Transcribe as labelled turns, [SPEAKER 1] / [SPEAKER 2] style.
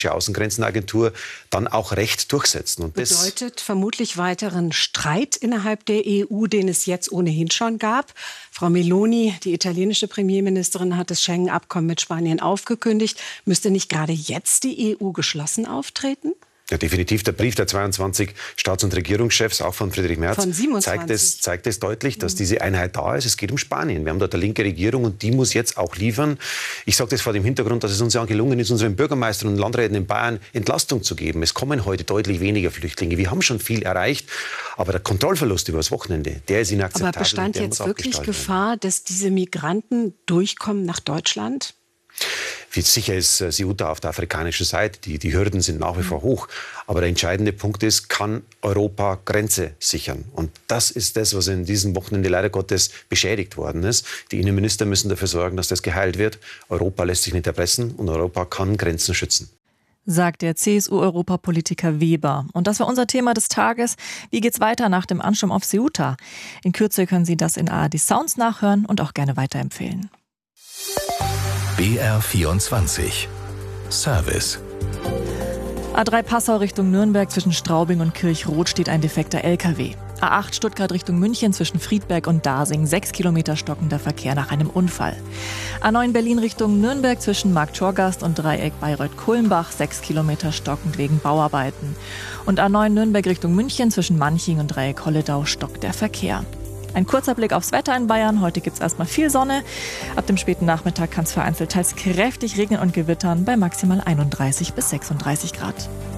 [SPEAKER 1] Außengrenzenagentur dann auch Recht durchsetzen. Und das
[SPEAKER 2] bedeutet vermutlich weiteren Streit innerhalb der EU, den es jetzt ohnehin schon gab. Frau Meloni, die italienische Premierministerin, hat das Schengen-Abkommen mit Spanien aufgekündigt. Müsste nicht gerade jetzt die EU geschlossen auftreten?
[SPEAKER 1] Ja, definitiv. Der Brief der 22 Staats- und Regierungschefs, auch von Friedrich Merz,
[SPEAKER 2] von 27.
[SPEAKER 1] zeigt es deutlich, dass diese Einheit da ist. Es geht um Spanien. Wir haben dort eine linke Regierung und die muss jetzt auch liefern. Ich sage das vor dem Hintergrund, dass es uns ja gelungen ist, unseren Bürgermeistern und Landräten in Bayern Entlastung zu geben. Es kommen heute deutlich weniger Flüchtlinge. Wir haben schon viel erreicht, aber der Kontrollverlust über das Wochenende, der ist inakzeptabel.
[SPEAKER 2] Aber bestand jetzt wirklich Gefahr, dass diese Migranten durchkommen nach Deutschland?
[SPEAKER 1] Wie sicher ist Ceuta auf der afrikanischen Seite. Die Hürden sind nach wie vor hoch. Aber der entscheidende Punkt ist, kann Europa Grenze sichern? Und das ist das, was in diesem Wochenende leider Gottes beschädigt worden ist. Die Innenminister müssen dafür sorgen, dass das geheilt wird. Europa lässt sich nicht erpressen und Europa kann Grenzen schützen.
[SPEAKER 3] Sagt der CSU-Europapolitiker Weber. Und das war unser Thema des Tages. Wie geht's weiter nach dem Ansturm auf Ceuta? In Kürze können Sie das in ARD Sounds nachhören und auch gerne weiterempfehlen.
[SPEAKER 4] BR24 Service.
[SPEAKER 3] A3 Passau Richtung Nürnberg zwischen Straubing und Kirchroth steht ein defekter LKW. A8 Stuttgart Richtung München zwischen Friedberg und Dasing 6 Kilometer stockender Verkehr nach einem Unfall. A9 Berlin Richtung Nürnberg zwischen Marktschorgast und Dreieck Bayreuth-Kulmbach 6 Kilometer stockend wegen Bauarbeiten. Und A9 Nürnberg Richtung München zwischen Manching und Dreieck Holledau stockt der Verkehr. Ein kurzer Blick aufs Wetter in Bayern. Heute gibt es erstmal viel Sonne. Ab dem späten Nachmittag kann es vereinzelt teils kräftig regnen und gewittern bei maximal 31 bis 36 Grad.